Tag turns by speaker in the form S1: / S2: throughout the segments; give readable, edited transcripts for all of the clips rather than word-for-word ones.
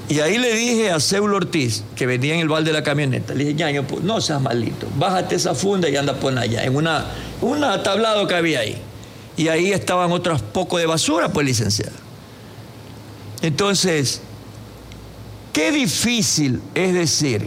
S1: Y ahí le dije a Seulo Ortiz, que venía en el val de la camioneta, le dije, ñaño, pues, no seas malito, bájate esa funda y anda por allá, en una tablado que había ahí. Y ahí estaban otros pocos de basura, pues, licenciada. Entonces, qué difícil es decir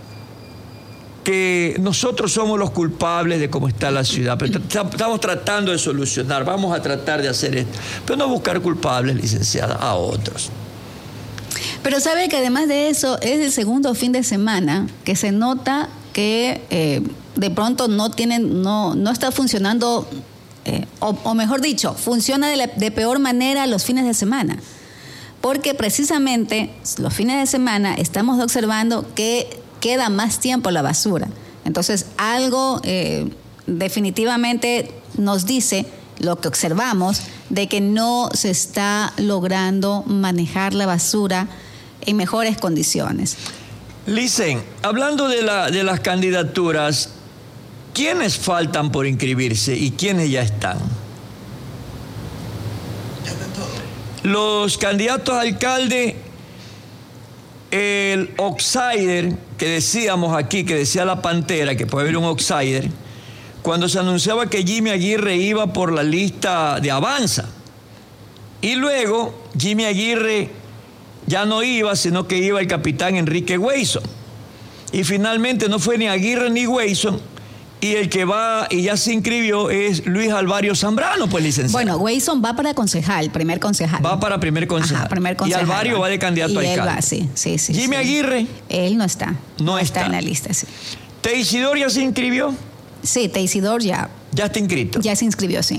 S1: que nosotros somos los culpables de cómo está la ciudad, pero estamos tratando de solucionar, vamos a tratar de hacer esto, pero no buscar culpables, licenciada, a otros.
S2: Pero sabe que además de eso, es el segundo fin de semana que se nota que de pronto no está funcionando, o mejor dicho, funciona de peor manera los fines de semana. Porque precisamente los fines de semana estamos observando que queda más tiempo la basura. Entonces, algo definitivamente nos dice, lo que observamos, de que no se está logrando manejar la basura en mejores condiciones.
S1: Licen, hablando de las candidaturas, ¿quiénes faltan por inscribirse y quiénes ya están? Los candidatos a alcalde, el outsider que decíamos aquí, que decía la Pantera, que puede haber un outsider, cuando se anunciaba que Jimmy Aguirre iba por la lista de Avanza. Y luego Jimmy Aguirre ya no iba, sino que iba el capitán Enrique Weyson. Y finalmente no fue ni Aguirre ni Weyson. Y el que va y ya se inscribió es Luis Alvario Zambrano, pues, licenciado.
S2: Bueno, Weyson va para concejal, primer concejal.
S1: Va para primer concejal.
S2: Ajá, primer concejal.
S1: Y Alvario va de candidato a alcalde.
S2: Va, sí.
S1: Jimmy Aguirre.
S2: Él no está.
S1: No está
S2: en la lista, sí.
S1: ¿Teisidor ya se inscribió?
S2: Sí, Teisidor ya.
S1: Ya está inscrito.
S2: Ya se inscribió, sí.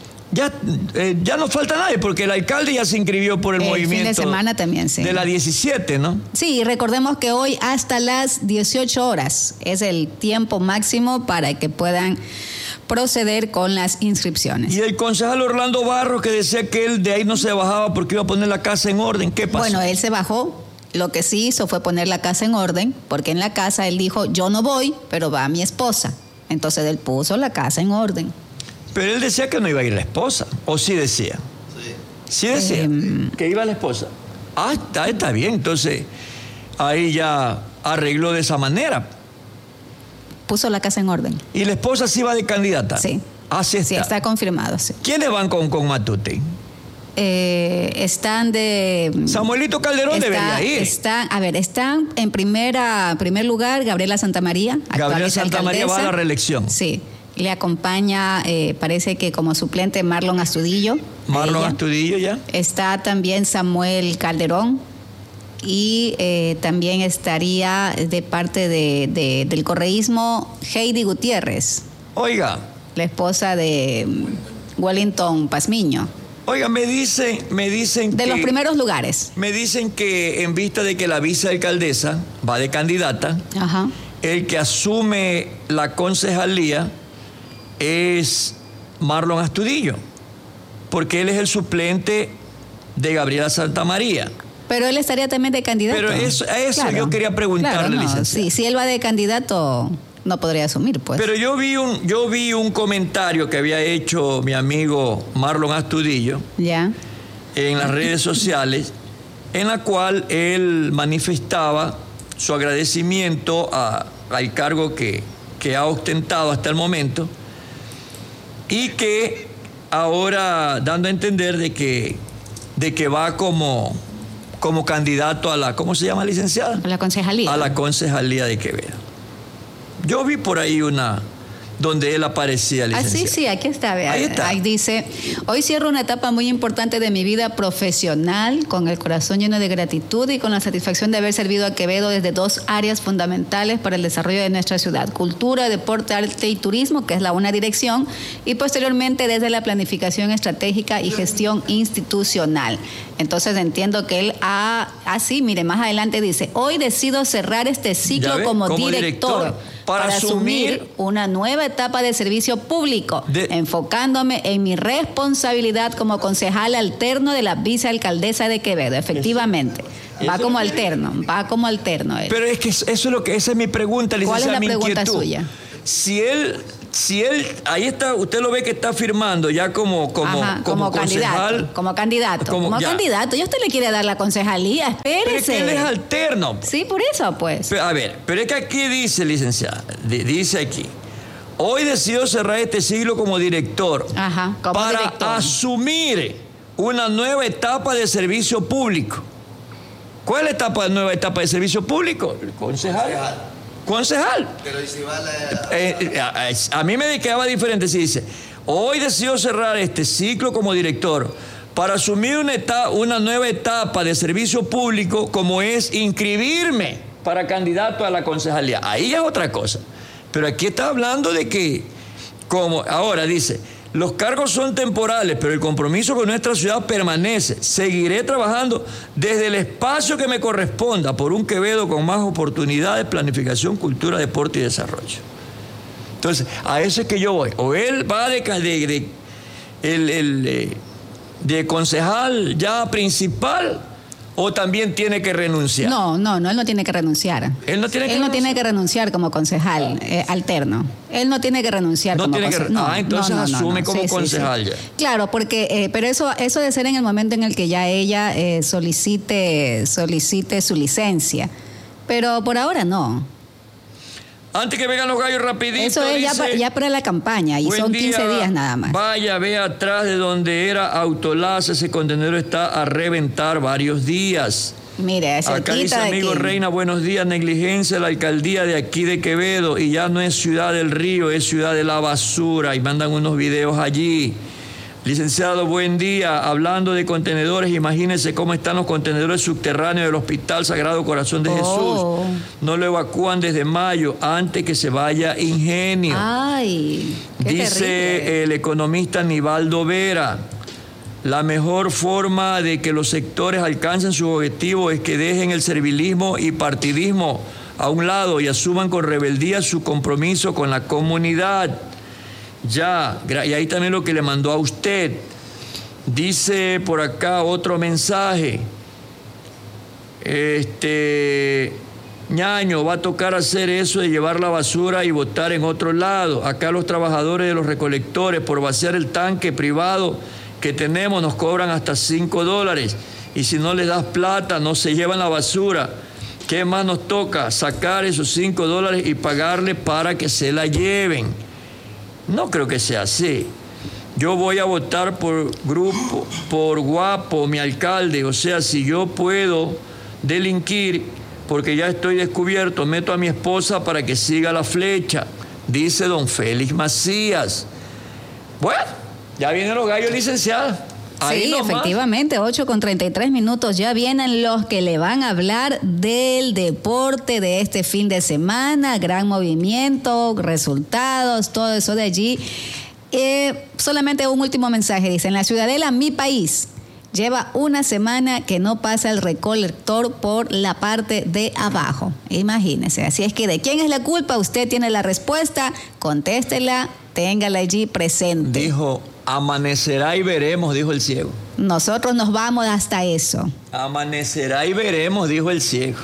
S1: Ya no falta nadie, porque el alcalde ya se inscribió por el movimiento.
S2: Fin de semana también, sí.
S1: De la 17, ¿no?
S2: Sí, recordemos que hoy hasta las 18 horas es el tiempo máximo para que puedan proceder con las inscripciones.
S1: Y el concejal Orlando Barros, que decía que él de ahí no se bajaba porque iba a poner la casa en orden, ¿qué pasó?
S2: Bueno, él se bajó. Lo que sí hizo fue poner la casa en orden, porque en la casa él dijo, yo no voy, pero va mi esposa. Entonces él puso la casa en orden.
S1: Pero él decía que no iba a ir la esposa, ¿o sí decía? Sí decía que iba la esposa. Está bien, entonces ahí ya arregló de esa manera.
S2: Puso la casa en orden.
S1: ¿Y la esposa sí va de candidata?
S2: Sí.
S1: Así está.
S2: Sí, está confirmado, sí.
S1: ¿Quiénes van con Matute?
S2: Están de...
S1: Samuelito Calderón debería ir.
S2: Están en primer lugar Gabriela Santamaría.
S1: Gabriela Santamaría va a la reelección.
S2: Sí. Le acompaña, parece que como suplente, Marlon Astudillo.
S1: Marlon Astudillo, ya.
S2: Está también Samuel Calderón. Y también estaría de parte del correísmo Heidi Gutiérrez.
S1: Oiga.
S2: La esposa de Wellington Pazmiño.
S1: Oiga, me dicen
S2: de
S1: que...
S2: los primeros lugares.
S1: Me dicen que en vista de que la vicealcaldesa va de candidata,
S2: ajá,
S1: el que asume la concejalía es Marlon Astudillo, porque él es el suplente de Gabriela Santamaría.
S2: Pero él estaría también de candidato.
S1: Pero eso claro, yo quería preguntarle,
S2: claro, no,
S1: licenciado.
S2: Si él va de candidato, no podría asumir, pues.
S1: Pero yo vi un comentario que había hecho mi amigo Marlon Astudillo
S2: ya,
S1: en las redes sociales, en la cual él manifestaba su agradecimiento al cargo que ha ostentado hasta el momento, y que ahora dando a entender de que va como candidato a la, ¿cómo se llama, licenciada?
S2: A la concejalía.
S1: A la concejalía de Quevedo. Yo vi por ahí donde él aparecía, licenciado.
S2: Sí, aquí está, vea.
S1: Ahí está.
S2: Ahí dice, hoy cierro una etapa muy importante de mi vida profesional, con el corazón lleno de gratitud y con la satisfacción de haber servido a Quevedo desde dos áreas fundamentales para el desarrollo de nuestra ciudad: cultura, deporte, arte y turismo, que es la una dirección, y posteriormente desde la planificación estratégica y gestión institucional. Entonces entiendo que él así, mire, más adelante dice, hoy decido cerrar este ciclo como director para asumir una nueva etapa de servicio público, enfocándome en mi responsabilidad como concejal alterno de la vicealcaldesa de Quevedo. Efectivamente, va como alterno. Pero
S1: es que esa es mi pregunta, licenciada.
S2: ¿Cuál es la pregunta suya?
S1: Si él si él, ahí está, usted lo ve que está firmando ya como concejal.
S2: Como candidato. Como candidato. Y usted le quiere dar la concejalía, espérese.
S1: Pero es que él es alterno.
S2: Sí, por eso, pues.
S1: Pero, a ver, pero es que aquí dice, licenciada, dice aquí, hoy decidió cerrar este siglo como director. Para asumir una nueva etapa de servicio público. ¿Cuál es la nueva etapa de servicio público? El concejal. Pero ¿y si va a mí me quedaba diferente si dice, hoy decidió cerrar este ciclo como director para asumir una nueva etapa de servicio público, como es inscribirme para candidato a la concejalía. Ahí es otra cosa. Pero aquí está hablando de que, como ahora dice, los cargos son temporales, pero el compromiso con nuestra ciudad permanece. Seguiré trabajando desde el espacio que me corresponda por un Quevedo con más oportunidades, planificación, cultura, deporte y desarrollo. Entonces, a eso es que yo voy. O él va de concejal ya principal, o también tiene que renunciar.
S2: No, él no tiene que renunciar.
S1: Él no tiene que
S2: renunciar como concejal alterno. Él no tiene que renunciar como concejal.
S1: Entonces asume como concejal ya.
S2: Claro, porque pero eso de ser en el momento en el que ya ella solicite su licencia. Pero por ahora no.
S1: Antes que vengan los gallos rapidito.
S2: Eso es dice, ya para la campaña y son 15 días nada más.
S1: Vaya, ve atrás de donde era Autolaza, ese contenedor está a reventar varios días.
S2: Mire,
S1: acá dice amigo Reina, buenos días, negligencia de la alcaldía de aquí de Quevedo y ya no es Ciudad del Río, es Ciudad de la Basura y mandan unos videos allí. Licenciado, buen día. Hablando de contenedores, imagínense cómo están los contenedores subterráneos del Hospital Sagrado Corazón de Jesús. No lo evacúan desde mayo, antes que se vaya Ingenio.
S2: Ay, qué
S1: dice
S2: terrible.
S1: El economista Nivaldo Vera. La mejor forma de que los sectores alcancen sus objetivos es que dejen el servilismo y partidismo a un lado y asuman con rebeldía su compromiso con la comunidad. Ya, y ahí también lo que le mandó a usted. Dice por acá otro mensaje. Ñaño, va a tocar hacer eso de llevar la basura y botar en otro lado. Acá los trabajadores de los recolectores, por vaciar el tanque privado que tenemos, nos cobran hasta $5. Y si no les das plata, no se llevan la basura. ¿Qué más nos toca? Sacar esos $5 y pagarle para que se la lleven. No creo que sea así. Yo voy a votar por grupo, por Guapo, mi alcalde. O sea, si yo puedo delinquir, porque ya estoy descubierto, meto a mi esposa para que siga la flecha, dice don Félix Macías. Bueno, ya vienen los gallos, licenciada. Ahí
S2: sí,
S1: nomás.
S2: Efectivamente, 8:33, ya vienen los que le van a hablar del deporte de este fin de semana, gran movimiento, resultados, todo eso de allí. Solamente un último mensaje, dice, en la Ciudadela, mi país, lleva una semana que no pasa el recolector por la parte de abajo. Imagínese, así es que ¿de quién es la culpa? Usted tiene la respuesta, contéstela, téngala allí presente.
S1: Dijo, amanecerá y veremos, dijo el ciego.
S2: Nosotros nos vamos hasta eso.
S1: Amanecerá y veremos, dijo el ciego.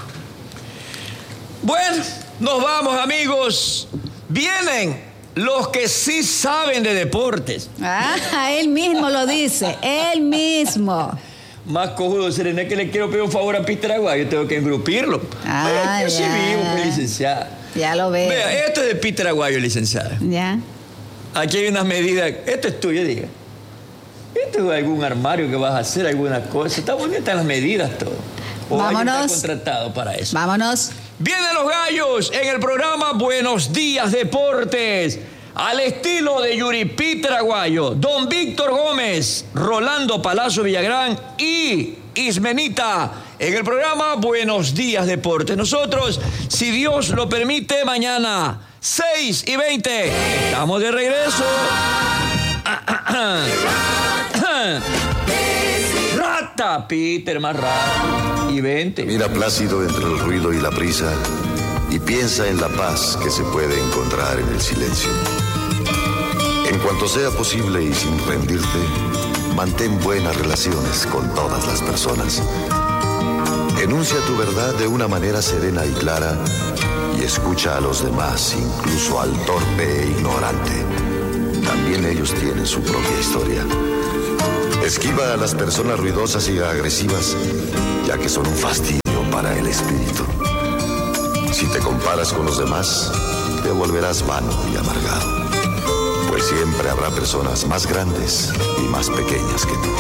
S1: Bueno, nos vamos, amigos. Vienen los que sí saben de deportes.
S2: Él mismo lo dice, él mismo.
S1: Más cojudo, Serena, que le quiero pedir un favor a Peter Aguayo, tengo que engrupirlo. Yo sí vivo, pues, licenciada.
S2: Ya lo veo.
S1: Vea, esto es de Peter Aguayo, licenciada.
S2: Ya.
S1: Aquí hay unas medidas. Esto es tuyo, diga. Esto es algún armario que vas a hacer, alguna cosa. Está bonita las medidas, todo. O
S2: vámonos.
S1: Está contratado para eso.
S2: Vámonos.
S1: Vienen los gallos en el programa Buenos Días Deportes. Al estilo de Yuri Peter Aguayo, don Víctor Gómez, Rolando Palacio Villagrán y Ismenita en el programa Buenos Días Deportes. Nosotros, si Dios lo permite, mañana 6:20 estamos de regreso. Rata, Peter, más rata. Y 20.
S3: Mira plácido entre el ruido y la prisa y piensa en la paz que se puede encontrar en el silencio. En cuanto sea posible y sin rendirte, mantén buenas relaciones con todas las personas. Enuncia tu verdad de una manera serena y clara y escucha a los demás, incluso al torpe e ignorante. También ellos tienen su propia historia. Esquiva a las personas ruidosas y agresivas, ya que son un fastidio para el espíritu. Si te comparas con los demás, te volverás vano y amargado, pues siempre habrá personas más grandes y más pequeñas que tú.